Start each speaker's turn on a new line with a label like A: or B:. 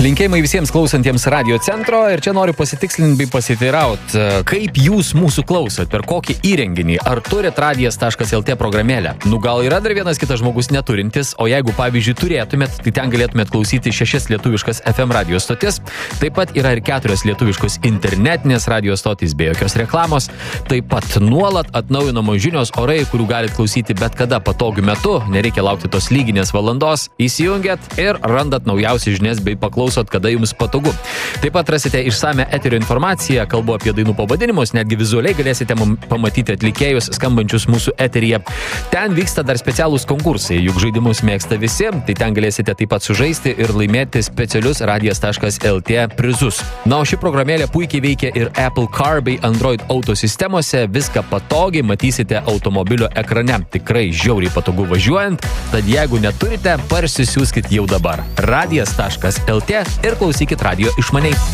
A: Linkėjimai visiems klausantiems Radio Centro ir čia noriu pasitikslinti bei pasiteiraut, kaip jūs mūsų klausot, per kokį įrenginį, ar turit radijas.lt programėlę. Gal yra dar vienas kitas žmogus neturintis, o jeigu pavyzdžiui turėtumėt, tai ten galėtumėt klausyti 6 lietuviškas FM radio stotis, taip pat yra ir 4 lietuviškos internetinės radio stotys be jokios reklamos, taip pat nuolat atnaujinamos žinios orai, kurių galit klausyti bet kada patogiu metu, nereikia laukti tos lyginės valandos, įsijungiat ir randat naujausias žinias bei paklausot, kada jums patogu. Taip pat rasite išsame eterio informaciją, kalbu apie dainų pavadinimus, netgi vizualiai galėsite pamatyti atlikėjus skambančius mūsų eteryje. Ten vyksta dar specialūs konkursai, juk žaidimus mėgsta visi, tai ten galėsite taip pat sužaisti ir laimėti specialius radijas.lt prizus. O ši programėlė puikiai veikia ir Apple Car bei Android Auto sistemose, viską patogiai matysite automobilio ekrane. Tikrai žiauriai patogu važiuojant, tad jeigu neturite, parsisiųskit jau dabar. Radijas.lt ir klausykit radio išmaniai.